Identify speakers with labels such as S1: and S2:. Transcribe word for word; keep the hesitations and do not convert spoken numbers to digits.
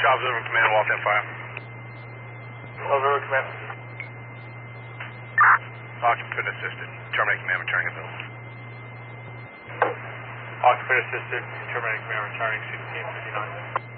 S1: Observer Command, Waltham Fire.
S2: Observer Command.
S1: Occupant assisted. Terminate command, returning to building.
S2: Occupant assisted. Terminate command, returning sixteen fifty-nine.